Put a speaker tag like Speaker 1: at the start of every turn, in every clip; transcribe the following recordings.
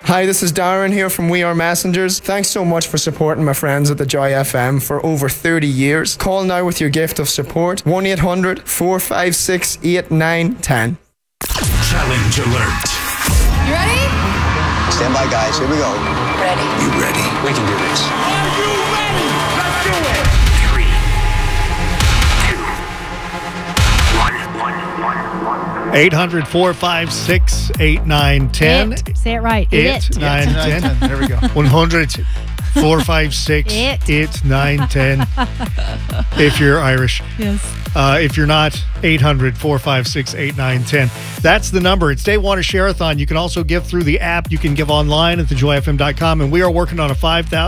Speaker 1: Hi, this is Darren here from We Are Messengers. Thanks so much for supporting my friends at the Joy FM for over 30 years. Call now with your gift of support. 1-800-456-8910.
Speaker 2: Challenge alert.
Speaker 3: You ready?
Speaker 4: Stand by, guys. Here we go.
Speaker 3: Ready.
Speaker 2: You ready?
Speaker 4: We can do this.
Speaker 2: Are you ready? Let's do it. 3, 2, 1.
Speaker 5: 800-456-8910.
Speaker 6: Say it right.
Speaker 5: It. 9, 10. There we go. 100-456-8910. If you're Irish.
Speaker 6: Yes.
Speaker 5: If you're not, 800-456-8910. That's the number. It's Day One of Share-a-thon. You can also give through the app. You can give online at thejoyfm.com. And we are working on a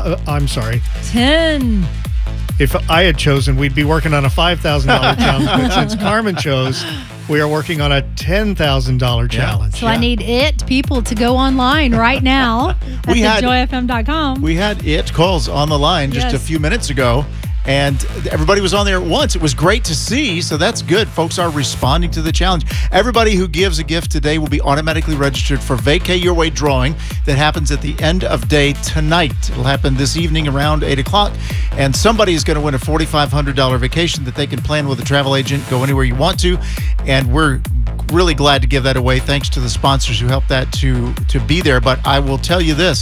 Speaker 6: 10.
Speaker 5: If I had chosen, we'd be working on a $5,000 challenge. But since Carmen chose, we are working on a $10,000 challenge.
Speaker 6: So I need people to go online right now at thejoyfm.com.
Speaker 7: We had calls on the line just a few minutes ago, and everybody was on there at once. It was great to see, so that's good. Folks are responding to the challenge. Everybody who gives a gift today will be automatically registered for Vacay Your Way drawing that happens at the end of day tonight. It'll happen this evening around 8 o'clock, and somebody is going to win a $4,500 vacation that they can plan with a travel agent, go anywhere you want to, and we're really glad to give that away. Thanks to the sponsors who helped that to be there. But I will tell you this.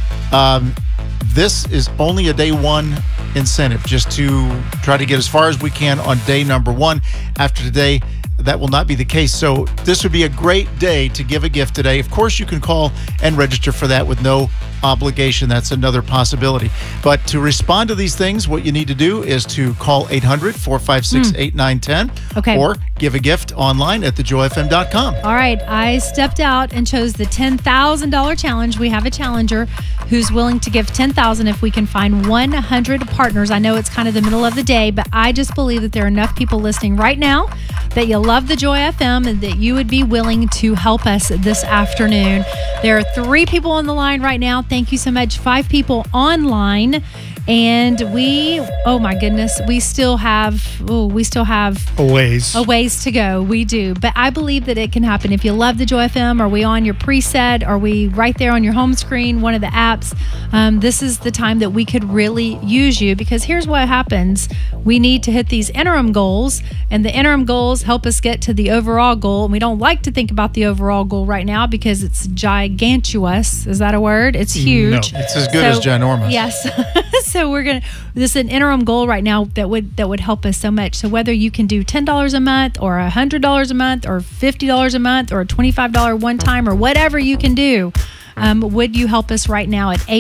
Speaker 7: This is only a day one incentive, just to try to get as far as we can on day number one. After today, that will not be the case. So this would be a great day to give a gift today. Of course, you can call and register for that with no obligation. That's another possibility. But to respond to these things, what you need to do is to call 800-456-8910 or give a gift online at thejoyfm.com.
Speaker 6: All right. I stepped out and chose the $10,000 challenge. We have a challenger who's willing to give $10,000 if we can find 100 partners. I know it's kind of the middle of the day, but I just believe that there are enough people listening right now that you love the Joy FM and that you would be willing to help us this afternoon. There are 3 people on the line right now. Thank you so much. 5 people online. And oh my goodness, we still have a ways to go. We do. But I believe that it can happen. If you love the Joy FM, are we on your preset? Are we right there on your home screen, one of the apps? This is the time that we could really use you, because here's what happens. We need to hit these interim goals, and the interim goals help us get to the overall goal. And we don't like to think about the overall goal right now because it's gigantuous. Is that a word? It's huge.
Speaker 7: No, it's as good as ginormous.
Speaker 6: Yes. So this is an interim goal right now that would help us so much. So whether you can do $10 a month or $100 a month or $50 a month or a $25 one time or whatever you can do, would you help us right now at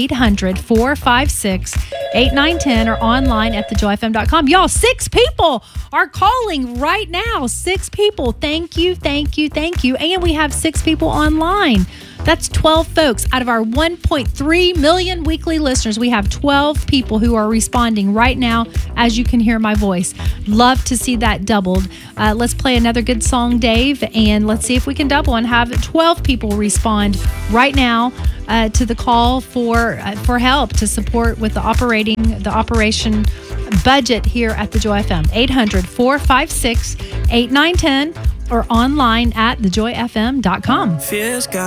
Speaker 6: 800-456-8910 or online at thejoyfm.com? Y'all, 6 people are calling right now. 6 people. Thank you. And we have 6 people online. That's 12 folks. Out of our 1.3 million weekly listeners, we have 12 people who are responding right now as you can hear my voice. Love to see that doubled. Let's play another good song, Dave, and let's see if we can double and have 12 people respond right now to the call for help to support with the operation budget here at the Joy FM. 800-456-8910 or online at thejoyfm.com.